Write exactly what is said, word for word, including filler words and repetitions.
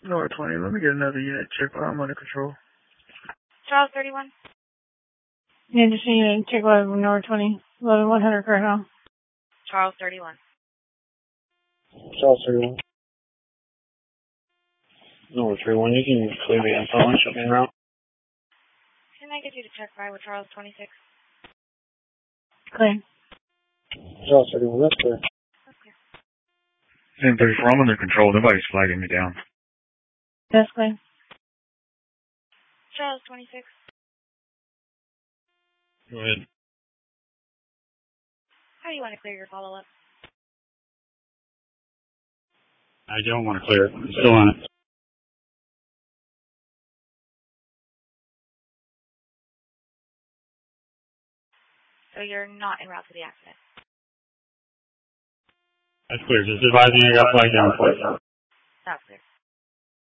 North twenty, let me get another unit check while I'm under control. Charles thirty-one. Yeah, just need to check what North twenty, eleven one hundred right now. Charles thirty-one. Charles thirty-one. North thirty-one, you can clear me on phone, shut me around. Can I get you to check fire with Charles twenty-six? Clear. Charles thirty-one, that's clear. That's clear. ten thirty-four, I'm under control. Nobody's flagging me down. That's clear. Charles twenty-six. Go ahead. How do you want to clear your follow-up? I don't want to clear it. I'm still on it. So you're not en route to the accident? That's clear. Just advising I got flagged down for it.